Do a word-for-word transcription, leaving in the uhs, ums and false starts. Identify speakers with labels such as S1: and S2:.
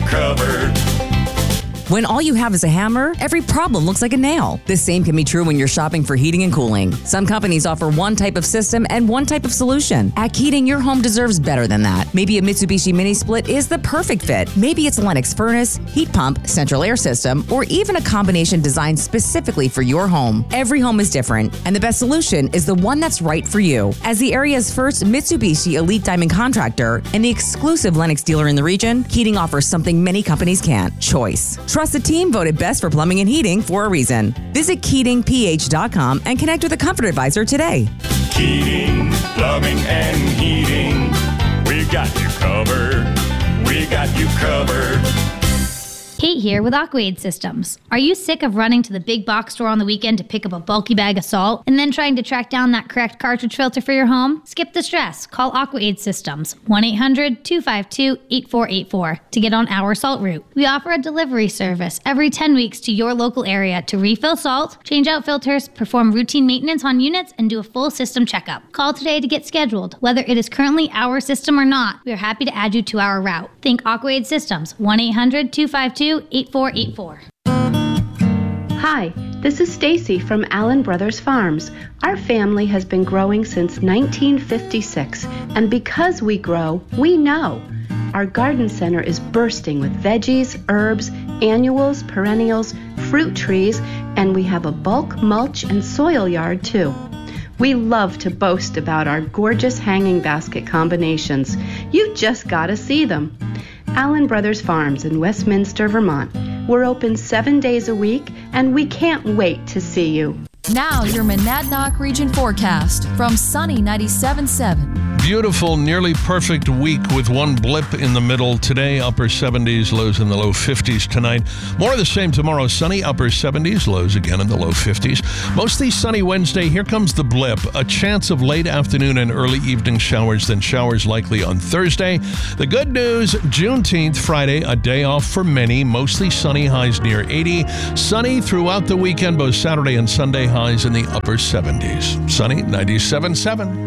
S1: covered.
S2: When all you have is a hammer, every problem looks like a nail. The same can be true when you're shopping for heating and cooling. Some companies offer one type of system and one type of solution. At Keating, your home deserves better than that. Maybe a Mitsubishi Mini Split is the perfect fit. Maybe it's a Lennox furnace, heat pump, central air system, or even a combination designed specifically for your home. Every home is different, and the best solution is the one that's right for you. As the area's first Mitsubishi Elite Diamond contractor and the exclusive Lennox dealer in the region, Keating offers something many companies can't: choice. Trusted team voted best for plumbing and heating for a reason. Visit Keating P H dot com and connect with a comfort advisor today.
S1: Keating, plumbing and heating. We got you covered. We got you covered.
S3: Kate here with Aquaid Systems. Are you sick of running to the big box store on the weekend to pick up a bulky bag of salt and then trying to track down that correct cartridge filter for your home? Skip the stress. Call Aquaid Systems, one eight hundred two five two eight four eight four, to get on our salt route. We offer a delivery service every ten weeks to your local area to refill salt, change out filters, perform routine maintenance on units, and do a full system checkup. Call today to get scheduled. Whether it is currently our system or not, we are happy to add you to our route. Think Aquaid Systems, one eight hundred two five two eight four eight four.
S4: Hi, this is Stacy from Allen Brothers Farms. Our family has been growing since nineteen fifty-six, and because we grow, we know. Our garden center is bursting with veggies, herbs, annuals, perennials, fruit trees, and we have a bulk mulch and soil yard too. We love to boast about our gorgeous hanging basket combinations. You just gotta see them. Allen Brothers Farms in Westminster, Vermont. We're open seven days a week, and we can't wait to see you.
S5: Now your Monadnock region forecast from Sunny ninety-seven point seven.
S6: Beautiful, nearly perfect week with one blip in the middle. Today, upper seventies, lows in the low fifties tonight. More of the same tomorrow. Sunny, upper seventies, lows again in the low fifties. Mostly sunny Wednesday. Here comes the blip. A chance of late afternoon and early evening showers, then showers likely on Thursday. The good news, Juneteenth, Friday, a day off for many. Mostly sunny, highs near eighty. Sunny throughout the weekend, both Saturday and Sunday, highs in the upper seventies. Sunny, ninety-seven point seven.